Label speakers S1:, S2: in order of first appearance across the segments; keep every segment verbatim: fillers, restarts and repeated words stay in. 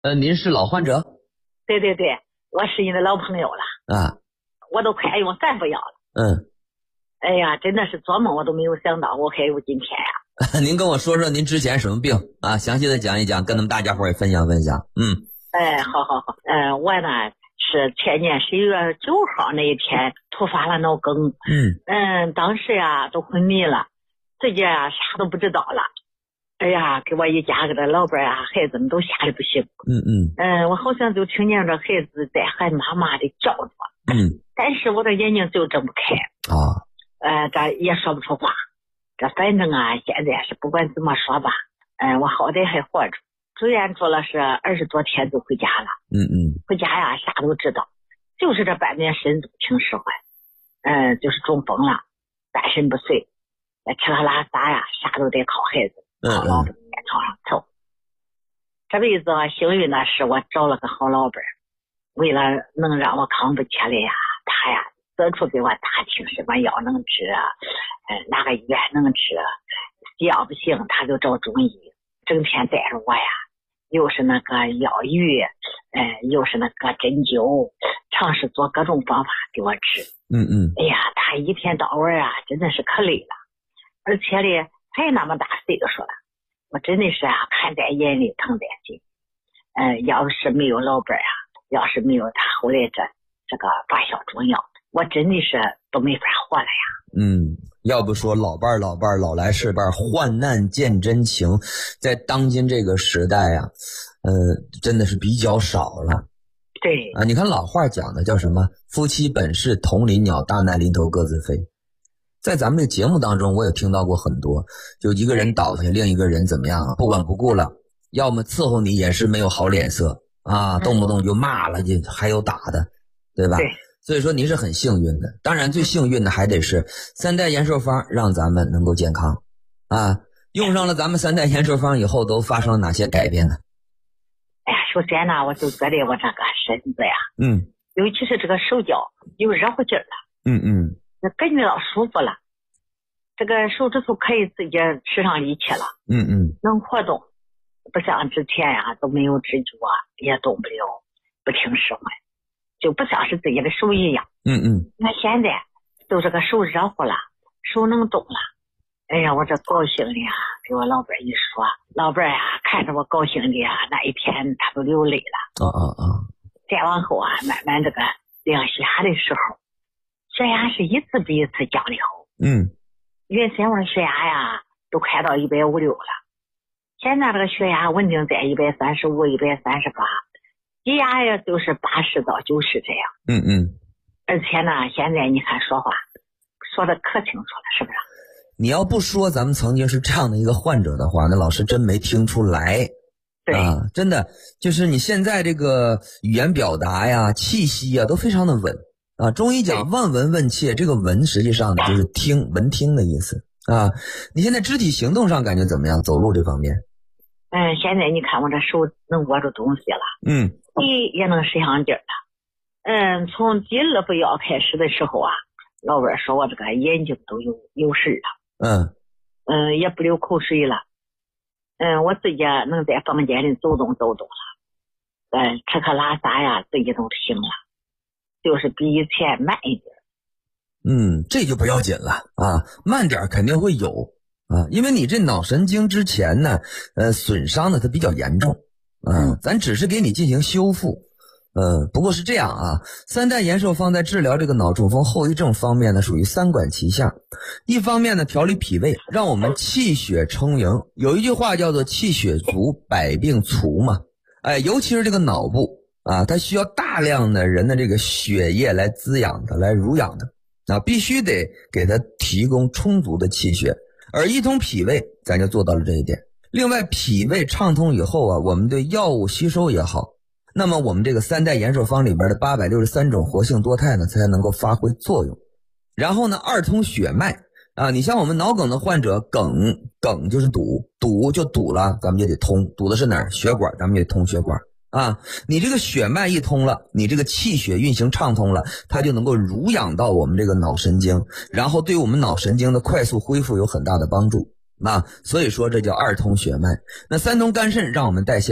S1: 呃，您是老患者？
S2: 对对对，我是你的老朋友了
S1: 啊，
S2: 我都快用三副药了。
S1: 嗯，
S2: 哎呀，真的是做梦我都没有想到我还有今天呀。
S1: 您跟我说说您之前什么病啊？详细的讲一讲，跟咱们大家伙也分享分享。嗯，
S2: 哎，好好好，嗯、呃，我呢是前年十一月九号那一天突发了脑梗。
S1: 嗯
S2: 嗯，当时呀都昏迷了，自己啊啥都不知道了。哎呀，给我一家给这老伴啊孩子们都吓得不行。
S1: 嗯嗯
S2: 嗯，我好像就听见这孩子在喊妈妈的叫着。
S1: 嗯，
S2: 但是我的眼睛就睁不开
S1: 啊，
S2: 呃，这也说不出话。这反正啊，现在是不管怎么说吧，嗯、呃，我好歹还活着。住院住了是二十多天就回家了。
S1: 嗯嗯，
S2: 回家呀，啥都知道，就是这半边身子不听使唤，嗯、呃，就是中风了，半身不遂，吃喝拉撒呀，啥都得靠孩子，靠老伴在床上凑。这辈子幸运的是我找了个好老伴，为了能让我康复起来呀，他呀四处给我打听什么药能治啊，呃，哪个医院能治，要不行他就找中医，整天带着我呀，又是那个药浴，呃，又是那个针灸，尝试做各种方法给我治。
S1: 嗯嗯，
S2: 哎呀，他一天到晚啊，真的是可累了，而且呢，他也那么大岁数了，我真的是啊，看在眼里，疼在心。呃，要是没有老伴啊，要是没有他后来这这个发酵中药，我真的是都没法活了呀。
S1: 嗯，要不说老伴老伴老来是伴，患难见真情，在当今这个时代呀、啊，呃，真的是比较少了。
S2: 对
S1: 啊，你看老话讲的叫什么？夫妻本是同林鸟，大难临头各自飞。在咱们这个节目当中，我也听到过很多，就一个人倒下，另一个人怎么样啊？不管不顾了，要么伺候你也是没有好脸色啊，动不动就骂了，就还有打的，对吧？
S2: 对。
S1: 所以说您是很幸运的，当然最幸运的还得是三代延寿方让咱们能够健康啊。用上了咱们三代延寿方以后，都发生了哪些改变呢？
S2: 哎呀，首先呢，我就觉得我这个身子呀，
S1: 嗯，
S2: 尤其是这个手脚有热乎劲儿了，
S1: 嗯嗯，
S2: 感觉到舒服了，这个手指头可以自己使上力气了，
S1: 嗯嗯，
S2: 能活动，不像之前呀、啊、都没有知觉啊，也动不了，不听使唤，就不像是自己的手一样。
S1: 嗯嗯，
S2: 那现在都这个手热乎了，手能动了，哎呀，我这高兴的呀，给我老伴一说，老伴呀看着我高兴的呀，那一天他都流泪了。
S1: 啊啊啊！
S2: 再往后啊，慢慢这个量血压的时候，血压是一次比一次降的好。
S1: 嗯，
S2: 原先我的血压呀都快到一百五六了，现在这个血压稳定在一百三十五、一百三十八，低压也就是八十到九十这样。
S1: 嗯嗯。
S2: 而且呢，现在你看说话说的可清楚了，是不是？
S1: 你要不说咱们曾经是这样的一个患者的话，那老师真没听出来。
S2: 对
S1: 啊，真的就是你现在这个语言表达呀、气息呀都非常的稳啊。中医讲望闻问切，这个闻实际上呢就是听，闻听的意思啊。你现在肢体行动上感觉怎么样？走路这方面？
S2: 嗯，现在你看我这手能握住东西了，
S1: 嗯，
S2: 腿也能使上劲儿了。嗯，从第二副药开始的时候啊，老伴说我这个眼睛都有有事了，
S1: 嗯
S2: 嗯，也不流口水了，嗯，我自己能在房间里走动走动了，嗯，吃喝拉撒呀自己都行了，就是比以前慢一点。
S1: 嗯，这就不要紧了啊，慢点肯定会有啊，因为你这脑神经之前呢，呃，损伤的它比较严重，嗯、啊，咱只是给你进行修复。呃，不过是这样啊，三代延寿方在治疗这个脑中风后遗症方面呢，属于三管齐下。一方面呢，调理脾胃，让我们气血充盈。有一句话叫做气血足，百病除嘛。哎，尤其是这个脑部啊，它需要大量的人的这个血液来滋养它，来濡养它啊，必须得给它提供充足的气血。而一通脾胃，咱就做到了这一点。另外，脾胃畅通以后啊，我们对药物吸收也好。那么我们这个三代延寿方里边的八百六十三种活性多肽呢，才能够发挥作用。然后呢，二通血脉啊，你像我们脑梗的患者，梗梗就是堵，堵就堵了，咱们就得通，堵的是哪儿？血管，咱们也得通血管啊。你这个血脉一通了，你这个气血运行畅通了，它就能够濡养到我们这个脑神经，然后对我们脑神经的快速恢复有很大的帮助啊。所以说这叫二通血脉。那三通肝肾让我们代谢好。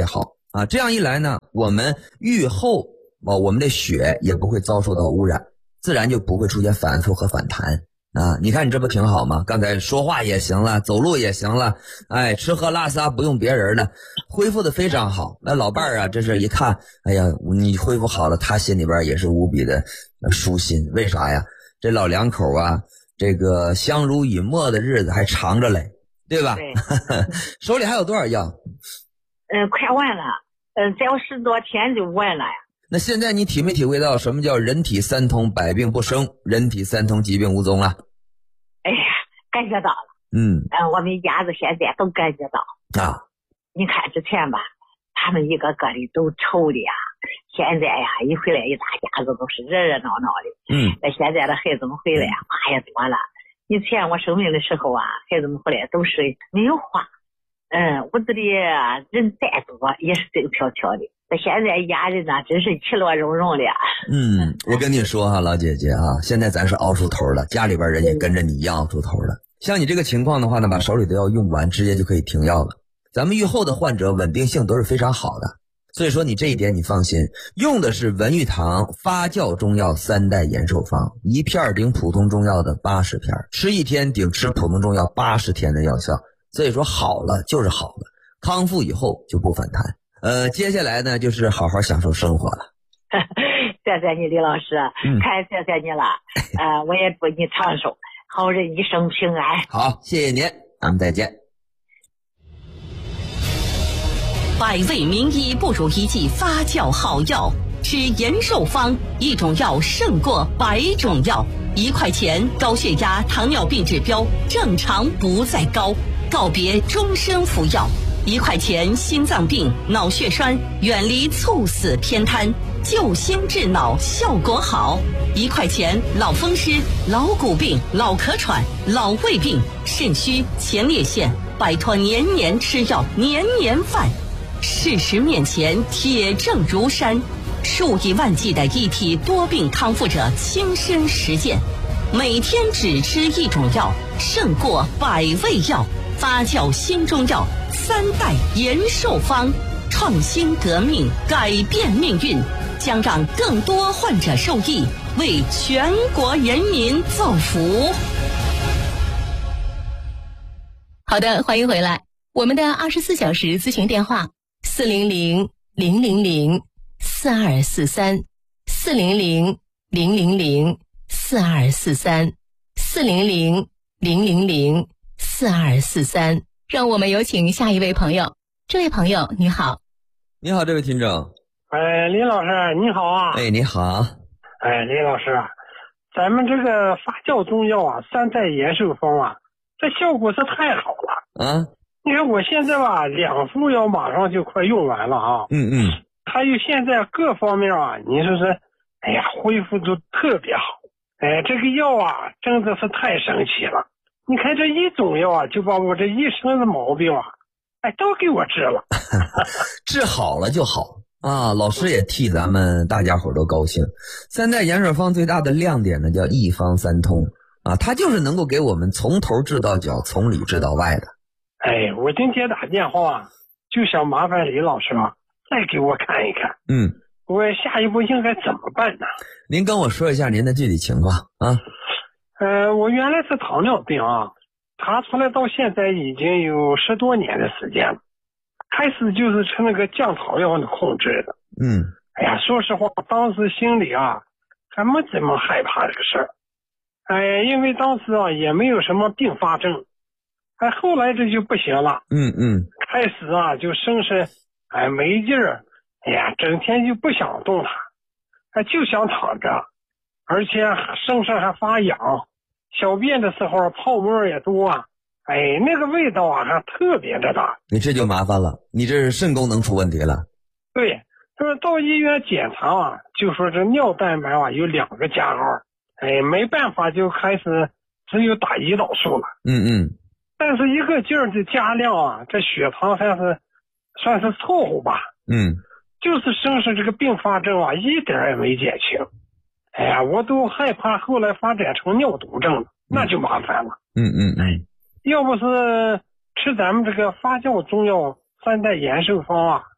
S1: 啊，这样一来呢，我们愈后啊，我们的血也不会遭受到污染，自然就不会出现反复和反弹啊。你看你这不挺好吗？刚才说话也行了，走路也行了，哎，吃喝拉撒不用别人的，恢复的非常好。那老伴儿啊，这是一看，哎呀，你恢复好了，他心里边也是无比的舒心。为啥呀？这老两口啊，这个相濡以沫的日子还长着嘞，对吧？
S2: 对
S1: 手里还有多少药？
S2: 嗯、呃，快完了，嗯、呃，再有十多天就完了呀。
S1: 那现在你体没体会到什么叫人体三通百病不生，人体三通疾病无踪啊？
S2: 哎呀，感觉到了。
S1: 嗯，
S2: 嗯、呃，我们一家子现在都感觉到
S1: 啊。
S2: 你看之前吧，他们一个个的都愁的呀，现在呀一回来一大家子都是热热闹闹的。
S1: 嗯，
S2: 那现在的孩子们回来呀，话也多了。以前我生病的时候啊，孩子们回来都是没有话，嗯，屋子里人再多也是静悄悄的。那现在一家人呢，真是其乐融融的。
S1: 嗯，我跟你说哈，老姐姐啊，现在咱是熬出头了，家里边人也跟着你一样熬出头了。像你这个情况的话呢，把手里的药用完，直接就可以停药了。咱们愈后的患者稳定性都是非常好的，所以说你这一点你放心，用的是文玉堂发酵中药三代延寿方，一片顶普通中药的八十片，吃一天顶吃普通中药八十天的药效，所以说好了就是好了，康复以后就不反弹。呃，接下来呢就是好好享受生活了。
S2: 谢谢你李老师，
S1: 嗯，
S2: 太谢谢你了。呃，我也祝你长寿，好人一生平安。
S1: 好，谢谢您，咱们再见。
S3: 百味名医不如一剂发酵好药，吃延寿方，一种药胜过百种药。一块钱，高血压、糖尿病指标正常不再高，告别终身服药。一块钱，心脏病、脑血栓远离猝死偏瘫，救心治脑效果好。一块钱，老风湿、老骨病、老咳喘、老胃病、肾虚、前列腺，摆脱年年吃药、年年犯。事实面前，铁证如山，数以万计的一体多病康复者亲身实践，每天只吃一种药，胜过百味药。发酵新中药三代延寿方，创新革命，改变命运，将让更多患者受益，为全国人民造福。
S4: 好的，欢迎回来。我们的二十四小时咨询电话四零零零零零四二四三四零零零零零四二四三四零零零零零四二四三。让我们有请下一位朋友。这位朋友你好。
S1: 你好，这位听众。
S5: 哎，林老师你好啊。
S1: 哎，你好。
S5: 哎，林老师啊，咱们这个发酵中药啊，三代延寿方啊，这效果是太好了
S1: 啊！
S5: 你看我现在吧，两副药马上就快用完了啊。
S1: 嗯嗯。
S5: 还有现在各方面啊，你说是，哎呀，恢复都特别好。哎，这个药啊，真的是太神奇了。你看这一种药啊，就把我这一身的毛病啊，哎，都给我治了。
S1: 治好了就好啊！老师也替咱们大家伙都高兴。三代延寿方最大的亮点呢，叫一方三通啊，它就是能够给我们从头治到脚，从里治到外的。
S5: 哎，我今天打电话就想麻烦李老师啊，再给我看一看。
S1: 嗯，
S5: 我下一步应该怎么办呢？
S1: 您跟我说一下您的具体情况啊。
S5: 呃，我原来是糖尿病啊，查出来到现在已经有十多年的时间了。开始就是吃那个降糖药的控制的。
S1: 嗯。
S5: 哎呀，说实话，当时心里啊还没怎么害怕这个事儿。哎，因为当时啊也没有什么并发症。哎，后来这就不行了。
S1: 嗯嗯。
S5: 开始啊就生是哎没劲儿，哎呀，整天就不想动弹，哎就想躺着，而且身上还发痒，小便的时候泡沫也多啊。哎，那个味道啊还特别的大。
S1: 你这就麻烦了，你这是肾功能出问题了。
S5: 对，就是到医院检查啊，就说这尿蛋白啊有两个加号，哎，没办法就开始只有打胰岛素了。
S1: 嗯嗯。
S5: 但是一个劲儿的加量啊，这血糖还是算是凑合吧。
S1: 嗯。
S5: 就是生是这个并发症啊，一点也没减轻。哎呀，我都害怕后来发展成尿毒症了，那就麻烦了。
S1: 嗯嗯嗯。
S5: 要不是吃咱们这个发酵中药三代延寿方啊，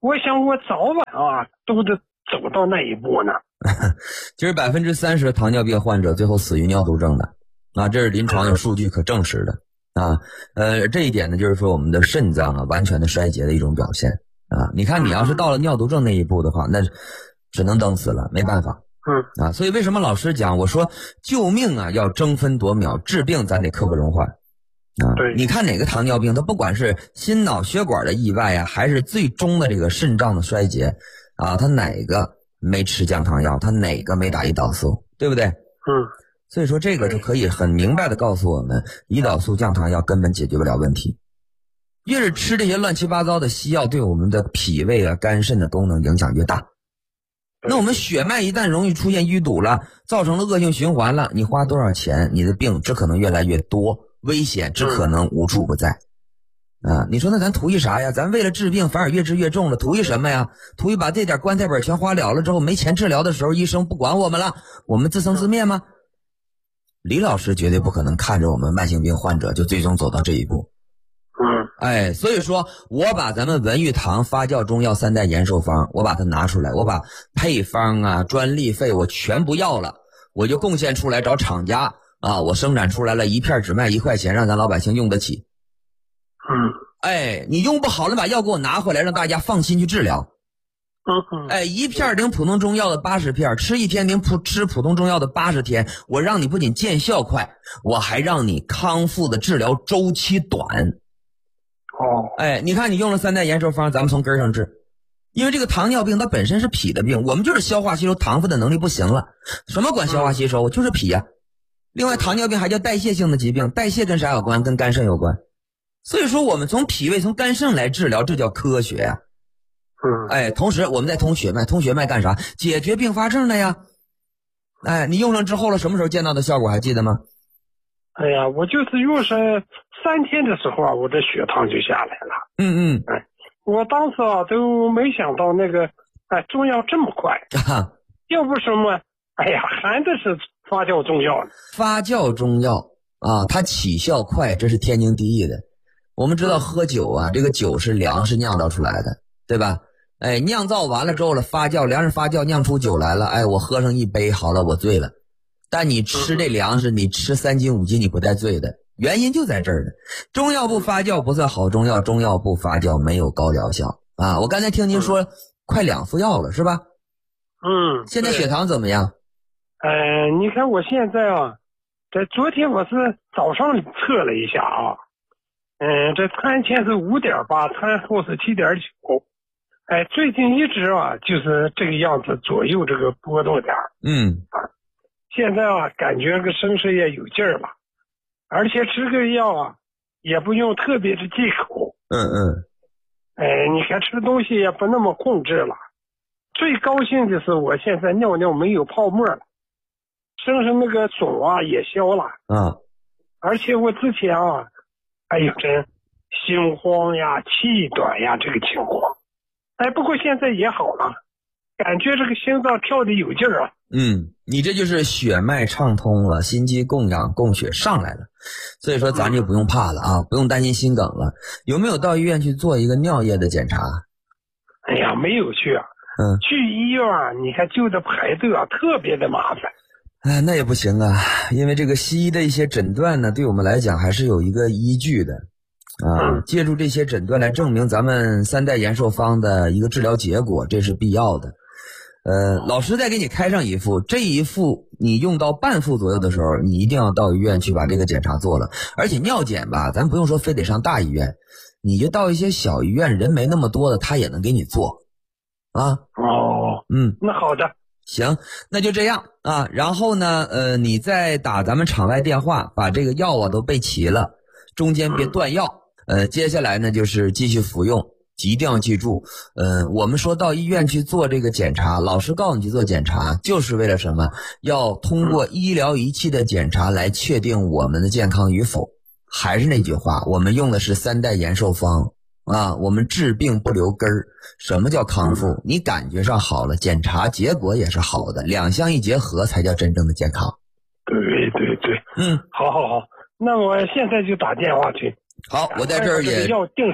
S5: 我想我早晚啊都得走到那一步呢。
S1: 其实百分之三十的糖尿病患者最后死于尿毒症的啊，这是临床有数据可证实的啊。呃，这一点呢，就是说我们的肾脏啊完全的衰竭的一种表现啊。你看，你要是到了尿毒症那一步的话，那只能等死了，没办法。
S5: 嗯
S1: 啊，所以为什么老师讲，我说救命啊要争分夺秒，治病咱得刻不容缓啊。
S5: 对，
S1: 你看哪个糖尿病，它不管是心脑血管的意外啊，还是最终的这个肾脏的衰竭啊，它哪个没吃降糖药，它哪个没打胰岛素，对不对？
S5: 嗯，
S1: 所以说这个就可以很明白的告诉我们，胰岛素降糖药根本解决不了问题。越是吃这些乱七八糟的西药，对我们的脾胃啊、肝肾的功能影响越大。那我们血脉一旦容易出现淤堵了，造成了恶性循环了，你花多少钱，你的病只可能越来越多，危险只可能无处不在。啊，你说那咱图一啥呀？咱为了治病反而越治越重了，图一什么呀？图一把这点棺材本全花了了之后，没钱治疗的时候，医生不管我们了，我们自生自灭吗？李老师绝对不可能看着我们慢性病患者就最终走到这一步。
S5: 嗯，
S1: 哎，所以说我把咱们文玉堂发酵中药三代延寿方，我把它拿出来，我把配方啊、专利费我全不要了，我就贡献出来找厂家啊，我生产出来了一片只卖一块钱，让咱老百姓用得起。
S5: 嗯，
S1: 哎，你用不好了，把药给我拿回来，让大家放心去治疗。
S5: 嗯嗯，
S1: 哎，一片顶普通中药的八十片，吃一天顶普吃普通中药的八十天，我让你不仅见效快，我还让你康复的治疗周期短。
S5: 哦，
S1: 哎，你看你用了三代延寿方，咱们从根儿上治，因为这个糖尿病它本身是脾的病，我们就是消化吸收糖分的能力不行了。什么管消化吸收？就是脾呀、啊。另外，糖尿病还叫代谢性的疾病，代谢跟啥有关？跟肝肾有关。所以说，我们从脾胃、从肝肾来治疗，这叫科学呀、啊。
S5: 嗯，
S1: 哎，同时我们在通血脉，通血脉干啥？解决并发症的呀。哎，你用上之后了，什么时候见到的效果还记得吗？
S5: 哎呀，我就是用上三天的时候啊，我的血糖就下来了。
S1: 嗯嗯，
S5: 哎，我当时啊都没想到那个哎中药这么快，
S1: 啊、
S5: 要不什么，哎呀，含的是发酵中药。
S1: 发酵中药啊，它起效快，这是天经地义的。我们知道喝酒啊，这个酒是粮食酿造出来的，对吧？哎，酿造完了之后了，发酵，粮食发酵酿出酒来了，哎，我喝上一杯，好了，我醉了。但你吃这粮食，你吃三斤五斤，你不带醉的，原因就在这儿呢。中药不发酵不算好中药，中药不发酵没有高疗效啊！我刚才听您说快两副药了，是吧？
S5: 嗯，
S1: 现在血糖怎么样？
S5: 呃，你看我现在啊，这昨天我是早上测了一下啊，嗯、呃，这餐前是五点八，餐后是七点九，哎，最近一直啊就是这个样子左右这个波动点。
S1: 嗯
S5: 啊，现在啊感觉这个身上也有劲儿了，而且吃个药啊也不用特别的忌口。
S1: 嗯嗯，
S5: 哎，你看吃东西也不那么控制了。最高兴的是我现在尿尿没有泡沫了，身上那个肿啊也消了
S1: 啊，
S5: 而且我之前啊还有这心慌呀、气短呀这个情况，哎，不过现在也好了，感觉这个心脏跳的有劲儿啊。
S1: 嗯，你这就是血脉畅通了，心肌供氧供血上来了，所以说咱就不用怕了啊，不用担心心梗了。有没有到医院去做一个尿液的检查？
S5: 哎呀，没有去啊。
S1: 嗯，
S5: 去医院啊，你看就得排队啊，特别的麻烦。
S1: 哎，那也不行啊，因为这个西医的一些诊断呢，对我们来讲还是有一个依据的啊。
S5: 嗯、
S1: 借助这些诊断来证明咱们三代延寿方的一个治疗结果，这是必要的。呃，老师再给你开上一副，这一副你用到半副左右的时候，你一定要到医院去把这个检查做了。而且尿检吧，咱不用说非得上大医院，你就到一些小医院，人没那么多的，他也能给你做。啊，
S5: 哦，
S1: 嗯，
S5: 那好的，
S1: 行，那就这样啊。然后呢，呃，你再打咱们场外电话，把这个药啊都备齐了，中间别断药。呃，接下来呢就是继续服用，一定要记住，呃，我们说到医院去做这个检查，老师告诉你去做检查，就是为了什么？要通过医疗仪器的检查来确定我们的健康与否。还是那句话，我们用的是三代延寿方。啊，我们治病不留根儿。什么叫康复？你感觉上好了，检查结果也是好的，两项一结合才叫真正的健康。
S5: 对对对，
S1: 嗯，
S5: 好好好，那我现在就打电话去。
S1: 好，我在这儿也
S5: 要定上。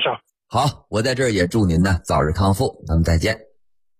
S1: 好，我在这儿也祝您呢早日康复，咱们再见。